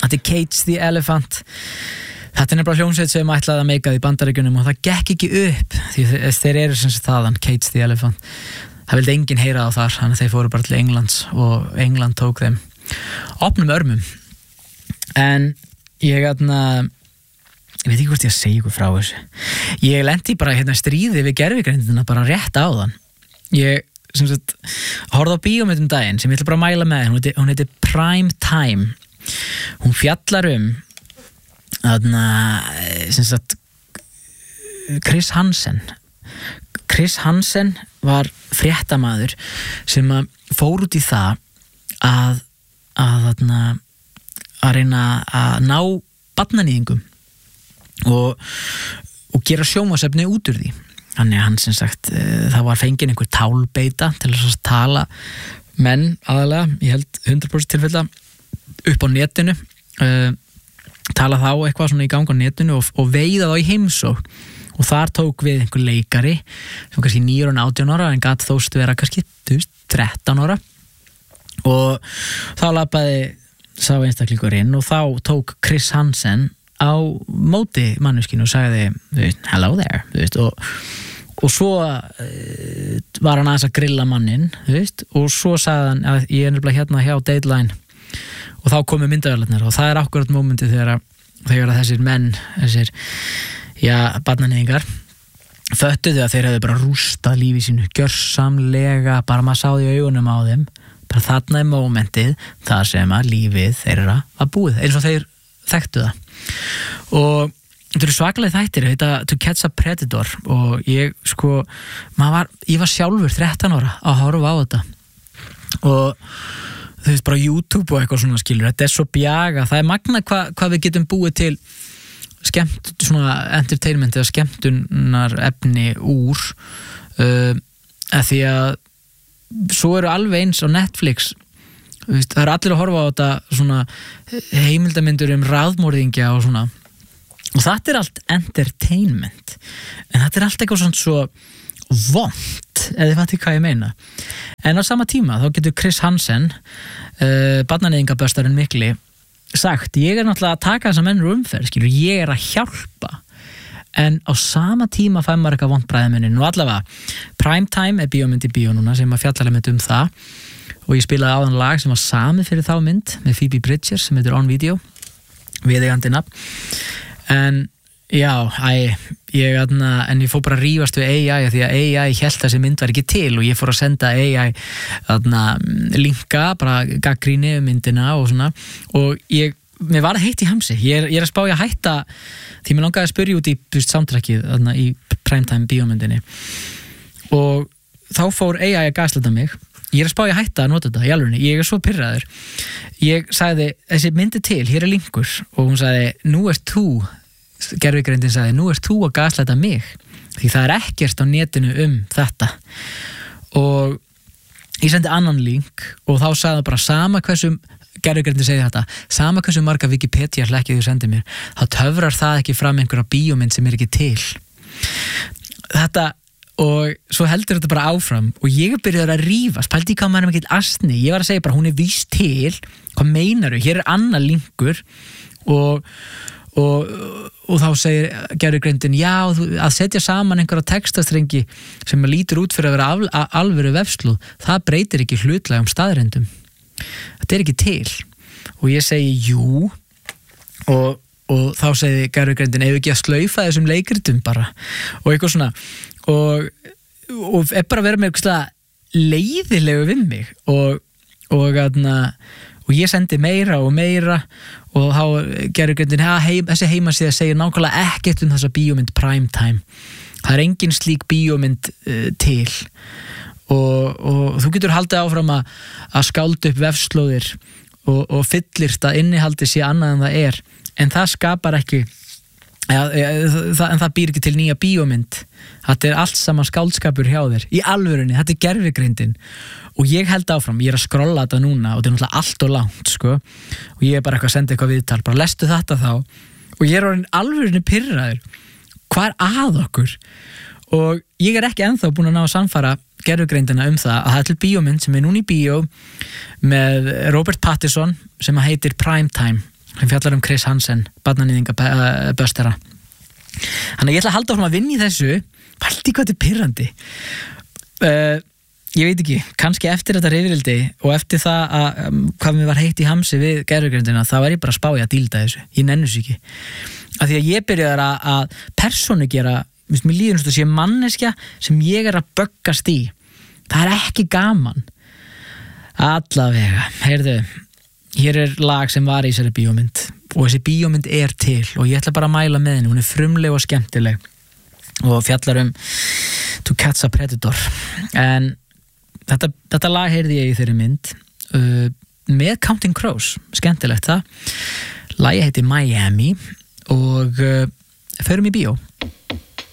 Þetta Cage the Elephant. Þetta bara hljómsveit sem ætlaði að meika í Bandaríkjunum og það gekk ekki upp því þeir eru sem sagt þaðan, Cage the Elephant. Það vildi enginn heyra á þar, þannig að þeir fóru bara til Englands og England tók þeim opnum örmum. En ég veit ekki hvort ég að segja ykkur frá þessu. Ég lenti bara stríði við gervigreindina bara rétt áðan. Ég sem sagt horfði á bíómynd daginn sem ég ætla bara að mæla með. Hún heitir Prime Time. Hún fjallar sem sagt Chris Hansen var fréttamaður sem að fór út í það að reyna að ná barnaníðingum og gera sjónvarpsefni út úr því. Þannig að hann sem sagt það var fengin einhver tálbeita til að tala menn aðalega, ég held 100% tilfella upp á netinu, tala þá eitthvað svona í gang á netinu og veiða þá í heimsókn. Og þar tók við einhver leikari sem kannski 9 og 18 ára en gat þóst vera kannski 13 ára og þá labbaði sá einstaklingur inn og þá tók Chris Hansen á móti manneskinu og sagði hello there og svo var hann aðeins að grilla mannin og svo sagði hann að ég nefnilega hérna hjá Dateline og þá komu myndavélarnar og það akkurat mómentið þegar þessir menn barnaníðingar föttuðu að þeir hefðu bara rústað lífi sínu gjörsamlega, bara maður sá því augunum á þeim, bara þarna mómentið þar sem að lífið þeirra var búið, eins og þeir þekktu það og þetta eru svakalega þættir, þetta To Catch a Predator og ég var sjálfur 13 ára að horfa á þetta og þú veist bara YouTube og eitthvað svona skilur, þetta svo bjaga, það magna hvað við getum búið til svona entertainment eða skemmtunar efni úr að því að svo eru alveg eins á Netflix það eru allir að horfa á þetta svona heimildamindur raðmorðingja og svona og þetta allt entertainment en þetta allt eitthvað svona svo vont, eða þið fattu hvað ég meina en á sama tíma þá getur Chris Hansen barnaníðingaböstarinn mikli sagt, ég náttúrulega að taka þessa mennur umferð, skilur, ég að hjálpa en á sama tíma fær maður eitthvað vont bræðmennin og allavega Prime Time bíómynd í bíó núna sem að fjallarlega mynd það og ég spilaði áðan lag sem var samið fyrir þá mynd með Phoebe Bridgers sem heitir On Video viðeigandi nafn en já, en ég fór bara að rífast við AI því að AI hélt þessi mynd var ekki til og ég fór að senda AI linka, bara gagnrýni myndina og svona og mér var að heitt í hamsi ég að spá ég að hætta því mér langaði að spyrja út í soundtrackið í Primetime bíómyndinni og þá fór AI að gasleita mig ég að spá ég að hætta að nota þetta í alvörunni, ég svo pirraður ég sagði, þessi myndi til, hér linkur og hún sagði, nú ert þú gervigreindin sagði, nú ert þú að gasleita mig því það ekkert á netinu þetta og ég sendi annan link og þá sagði bara sama hversu gervigreindin segi þetta, sama hversu marga Wikipedia hlekkið þú sendir mér, þá töfrar það ekki fram einhverja bíómynd sem ekki til þetta og svo heldur þetta bara áfram og ég byrjaði að rífast, pældi hvað maður mikill asni, ég var að segja bara hún víst til, hvað meinaru, hér annar linkur og þá segir gervigreindin já, að setja saman einhverja textastrengi sem lítur út fyrir að vera alvöru vefslóð, það breytir ekki hlutlægum staðreyndum þetta ekki til og ég segi jú og þá segir gervigreindin ef ekki að slaufa þessum leikritum bara og eitthvað svona og bara vera með eitthvað leiðilegu við mig og ég sendi meira og meira og þá gervigreindin þessi heimasíða segir nákvæmlega ekkert þessa bíómynd Primetime það engin slík bíómynd til og þú getur haldið áfram að skálda upp vefslóðir og fyllirst að innihaldið sé annað en það en það skapar ekki en það býr ekki til nýja bíómynd þetta allt saman skáldskapur hjá þér í alvörunni, þetta gervigreindin og ég held áfram, ég að skrolla þetta núna og þetta náttúrulega allt og langt og ég bara eitthvað að senda eitthvað viðtal bara lestu þetta þá og ég orðin alvörunni pirraður hvað að okkur og ég ekki ennþá búin að ná að sannfæra gervigreindina það að það til bíómynd sem núna í bíó með Robert Pattinson sem heitir Primetime sem fjallar Chris Hansen, barnanýðinga böstera. Þannig að ég ætla að halda áfram að vinna í þessu, haldi hvað þetta er pirrandi. Ég veit ekki, kannski eftir þetta rifrildi og eftir það að hvað mér var heitt í hamsi við gervigrindina, þá var ég bara að spá í að dílda þessu. Ég nenni þessu ekki. Af því að ég byrjaði að persónu gera, mér líður eins og sé manneskja sem ég að böggast í. Það er ekki gaman. Allavega, heyrðu, hér er lag sem var í þessari bíómynd og þessi bíómynd er til og ég ætla bara að mæla með henni, hún er frumleg og skemmtileg og fjallar To Catch a Predator. En þetta lag heyrði ég í þeirri mynd með Counting Crows, skemmtilegt það. Lagið heitir Miami og förum í bíó.